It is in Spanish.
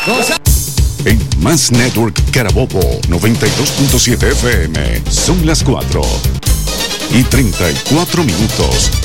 En Más Network Carabobo 92.7 FM son las 4:34.